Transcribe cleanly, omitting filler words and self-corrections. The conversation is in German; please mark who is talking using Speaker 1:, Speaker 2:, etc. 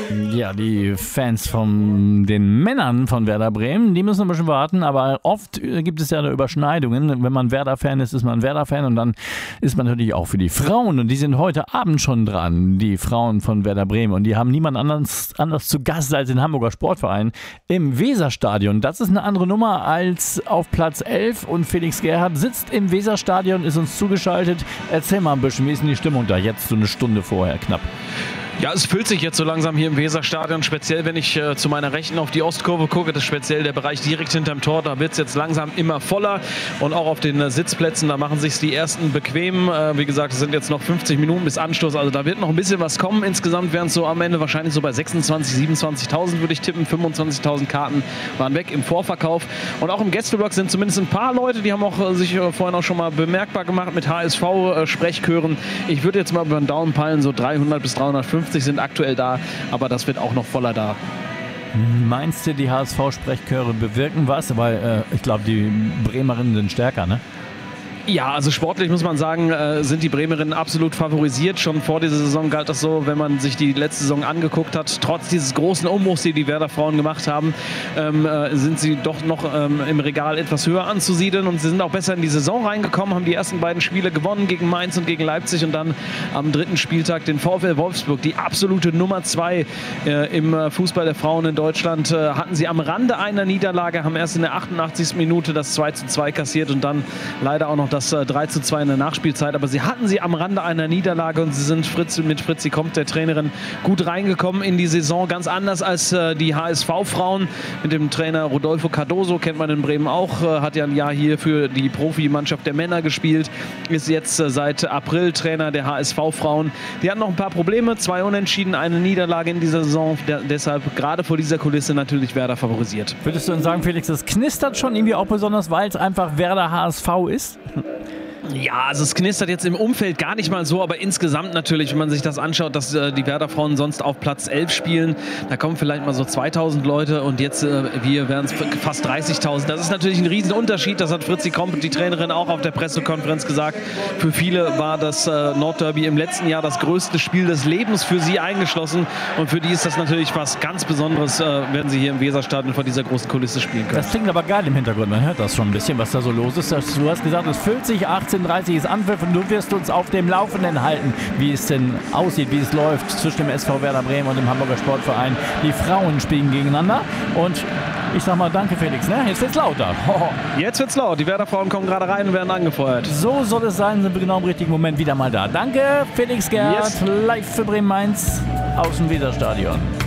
Speaker 1: Ja, die Fans von den Männern von Werder Bremen, die müssen ein bisschen warten, aber oft gibt es ja Überschneidungen. Wenn man Werder-Fan ist, ist man Werder-Fan und dann ist man natürlich auch für die Frauen und die sind heute Abend schon dran, die Frauen von Werder Bremen und die haben niemand anders zu Gast als den Hamburger Sportverein im Weserstadion. Das ist eine andere Nummer als auf Platz 11 und Felix Gerhardt sitzt im Weserstadion, ist uns zugeschaltet. Erzähl mal ein bisschen, wie ist denn die Stimmung da jetzt so eine Stunde vorher knapp?
Speaker 2: Ja, es füllt sich jetzt so langsam hier im Weserstadion, speziell wenn ich zu meiner Rechten auf die Ostkurve gucke, das ist speziell der Bereich direkt hinterm Tor, da wird es jetzt langsam immer voller und auch auf den Sitzplätzen, da machen sich die ersten bequem. Wie gesagt, es sind jetzt noch 50 Minuten bis Anstoß, also da wird noch ein bisschen was kommen. Insgesamt wären es so am Ende wahrscheinlich so bei 26.000, 27.000 würde ich tippen, 25.000 Karten waren weg im Vorverkauf und auch im Gästeblock sind zumindest ein paar Leute, die haben auch sich vorhin auch schon mal bemerkbar gemacht mit HSV-Sprechchören. Ich würde jetzt mal über den Daumen peilen, so 300 bis 350 sind aktuell da, aber das wird auch noch voller da.
Speaker 1: Meinst du, die HSV-Sprechchöre bewirken was? Weil ich glaube, die Bremerinnen sind stärker, ne?
Speaker 2: Ja, also sportlich muss man sagen, sind die Bremerinnen absolut favorisiert. Schon vor dieser Saison galt das so, wenn man sich die letzte Saison angeguckt hat. Trotz dieses großen Umbruchs, die Werder-Frauen gemacht haben, sind sie doch noch im Regal etwas höher anzusiedeln. Und sie sind auch besser in die Saison reingekommen, haben die ersten beiden Spiele gewonnen gegen Mainz und gegen Leipzig. Und dann am dritten Spieltag den VfL Wolfsburg, die absolute Nummer 2 im Fußball der Frauen in Deutschland, hatten sie am Rande einer Niederlage, haben erst in der 88. Minute das 2:2 kassiert und dann leider auch noch das 3:2 in der Nachspielzeit, aber sie hatten sie am Rande einer Niederlage und sie sind mit Fritzi Komp, der Trainerin, gut reingekommen in die Saison, ganz anders als die HSV-Frauen mit dem Trainer Rodolfo Cardoso, kennt man in Bremen auch, hat ja ein Jahr hier für die Profimannschaft der Männer gespielt, ist jetzt seit April Trainer der HSV-Frauen. Die hatten noch ein paar Probleme, 2 Unentschieden, eine Niederlage in dieser Saison, deshalb gerade vor dieser Kulisse natürlich Werder favorisiert.
Speaker 1: Würdest du denn sagen, Felix, das knistert schon irgendwie auch besonders, weil es einfach Werder HSV ist?
Speaker 2: Ja, also es knistert jetzt im Umfeld gar nicht mal so, aber insgesamt natürlich, wenn man sich das anschaut, dass die Werder-Frauen sonst auf Platz 11 spielen, da kommen vielleicht mal so 2.000 Leute und jetzt wir wären es fast 30.000. Das ist natürlich ein Riesenunterschied, das hat Fritzi Komp, die Trainerin, auch auf der Pressekonferenz gesagt. Für viele war das Nordderby im letzten Jahr das größte Spiel des Lebens für sie eingeschlossen und für die ist das natürlich was ganz Besonderes, wenn sie hier im Weserstadion vor dieser großen Kulisse spielen können.
Speaker 1: Das klingt aber geil im Hintergrund, man hört das schon ein bisschen, was da so los ist. Du hast gesagt, es füllt sich, 18:30 ist Anpfiff und du wirst uns auf dem Laufenden halten, wie es denn aussieht, wie es läuft zwischen dem SV Werder Bremen und dem Hamburger Sportverein. Die Frauen spielen gegeneinander und ich sag mal danke Felix, ne? Jetzt wird's lauter.
Speaker 2: Jetzt wird's laut, die Werder-Frauen kommen gerade rein und werden angefeuert.
Speaker 1: So soll es sein, sind wir genau im richtigen Moment wieder mal da. Danke Felix Gerhardt, live für Bremen Mainz aus dem Weserstadion.